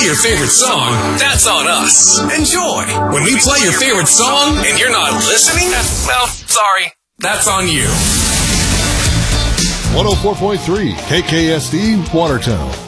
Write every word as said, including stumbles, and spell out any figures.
your favorite song, that's on us. Enjoy. When we play your favorite song and you're not listening, well, sorry, that's on you. one oh four point three K K S D Watertown.